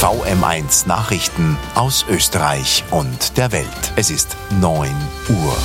VM1 Nachrichten aus Österreich und der Welt. Es ist 9 Uhr.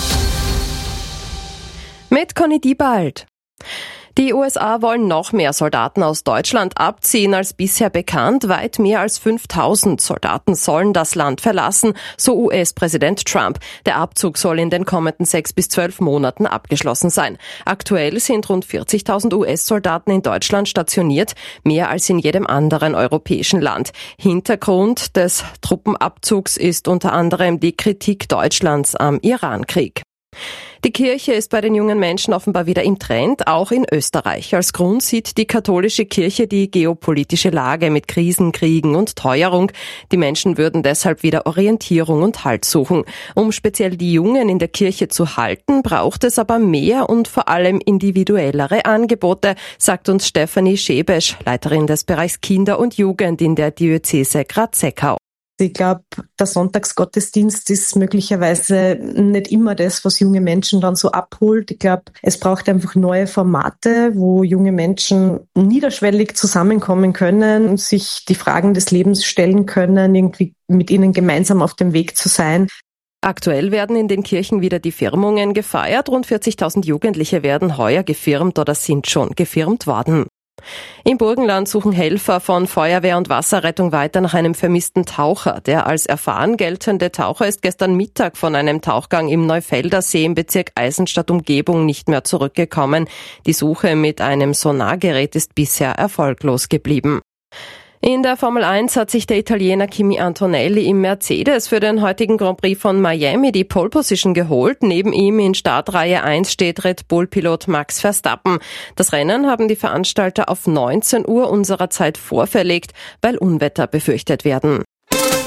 Mit Conny Diebald. Die USA wollen noch mehr Soldaten aus Deutschland abziehen als bisher bekannt. Weit mehr als 5.000 Soldaten sollen das Land verlassen, so US-Präsident Trump. Der Abzug soll in den kommenden 6 bis 12 Monaten abgeschlossen sein. Aktuell sind rund 40.000 US-Soldaten in Deutschland stationiert, mehr als in jedem anderen europäischen Land. Hintergrund des Truppenabzugs ist unter anderem die Kritik Deutschlands am Irankrieg. Die Kirche ist bei den jungen Menschen offenbar wieder im Trend, auch in Österreich. Als Grund sieht die katholische Kirche die geopolitische Lage mit Krisen, Kriegen und Teuerung. Die Menschen würden deshalb wieder Orientierung und Halt suchen. Um speziell die Jungen in der Kirche zu halten, braucht es aber mehr und vor allem individuellere Angebote, sagt uns Stefanie Schebesch, Leiterin des Bereichs Kinder und Jugend in der Diözese Graz-Seckau. Ich glaube, der Sonntagsgottesdienst ist möglicherweise nicht immer das, was junge Menschen dann so abholt. Ich glaube, es braucht einfach neue Formate, wo junge Menschen niederschwellig zusammenkommen können und sich die Fragen des Lebens stellen können, irgendwie mit ihnen gemeinsam auf dem Weg zu sein. Aktuell werden in den Kirchen wieder die Firmungen gefeiert. Rund 40.000 Jugendliche werden heuer gefirmt oder sind schon gefirmt worden. Im Burgenland suchen Helfer von Feuerwehr und Wasserrettung weiter nach einem vermissten Taucher. Der als erfahren geltende Taucher ist gestern Mittag von einem Tauchgang im Neufelder See im Bezirk Eisenstadt-Umgebung nicht mehr zurückgekommen. Die Suche mit einem Sonargerät ist bisher erfolglos geblieben. In der Formel 1 hat sich der Italiener Kimi Antonelli im Mercedes für den heutigen Grand Prix von Miami die Pole Position geholt. Neben ihm in Startreihe 1 steht Red Bull-Pilot Max Verstappen. Das Rennen haben die Veranstalter auf 19 Uhr unserer Zeit vorverlegt, weil Unwetter befürchtet werden.